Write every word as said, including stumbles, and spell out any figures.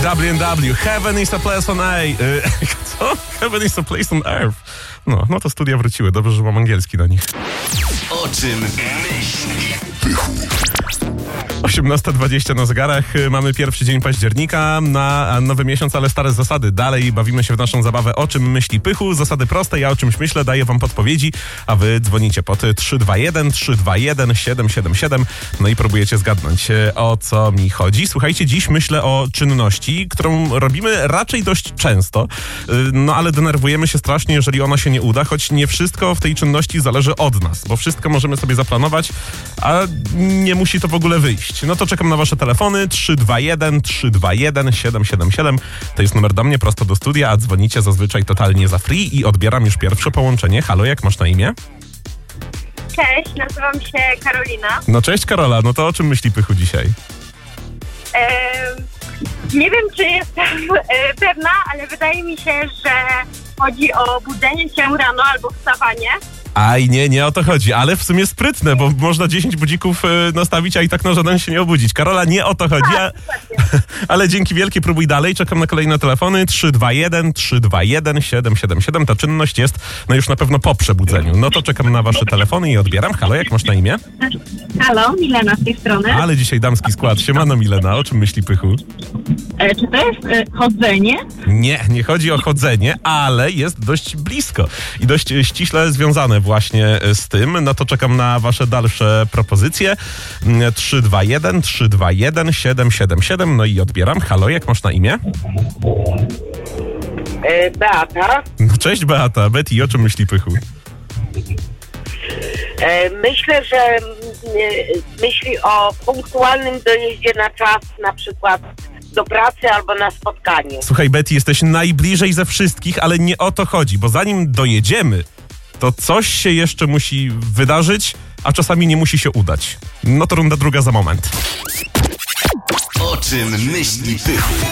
W and W. Heaven is a place on earth. Co? Heaven is a place on earth. No, no to studia wróciły. Dobrze, że mam angielski na nich. O czym myśli Pychu? osiemnasta dwadzieścia na zegarach. Mamy pierwszy dzień października na nowy miesiąc, ale stare zasady. Dalej bawimy się w naszą zabawę O czym myśli Pychu. Zasady proste, ja o czymś myślę, daję wam podpowiedzi, a wy dzwonicie pod trzy dwa jeden trzy dwa jeden siedem siedem siedem. No i próbujecie zgadnąć, o co mi chodzi. Słuchajcie, dziś myślę o czynności, którą robimy raczej dość często, no ale denerwujemy się strasznie, jeżeli ona się nie uda, choć nie wszystko w tej czynności zależy od nas, bo wszystko możemy sobie zaplanować, a nie musi to w ogóle wyjść. No to czekam na wasze telefony trzy dwa jeden trzy dwa jeden siedem siedem siedem. To jest numer do mnie prosto do studia, a dzwonicie zazwyczaj totalnie za free i odbieram już pierwsze połączenie. Halo, jak masz na imię? Cześć, nazywam się Karolina. No cześć Karola, no to o czym myśli Pychu dzisiaj? Eee, nie wiem, czy jestem e, pewna, ale wydaje mi się, że chodzi o budzenie się rano albo wstawanie. Aj, nie, nie o to chodzi, ale w sumie sprytne, bo można dziesięć budzików y, nastawić, a i tak na żaden się nie obudzić. Karola, nie o to chodzi, a... ale dzięki wielkie, próbuj dalej. Czekam na kolejne telefony trzy dwa jeden trzy dwa jeden siedem siedem siedem. Ta czynność jest no już na pewno po przebudzeniu. No to czekam na wasze telefony i odbieram. Halo, jak masz na imię? Halo, Milena z tej strony. Ale dzisiaj damski skład. Siemano Milena, o czym myśli Pychu? E, czy to jest e, chodzenie? Nie, nie chodzi o chodzenie, ale jest dość blisko i dość ściśle związane właśnie z tym. No to czekam na wasze dalsze propozycje. trzy dwa jeden trzy dwa jeden siedem siedem siedem. No i odbieram. Halo, jak masz na imię? E, Beata. No cześć Beata. Betty, o czym myśli Pychu? E, myślę, że m, e, myśli o punktualnym dojeździe na czas, na przykład do pracy albo na spotkanie. Słuchaj Betty, jesteś najbliżej ze wszystkich, ale nie o to chodzi, bo zanim dojedziemy, to coś się jeszcze musi wydarzyć, a czasami nie musi się udać. No to runda druga za moment. O czym myśli Pychu?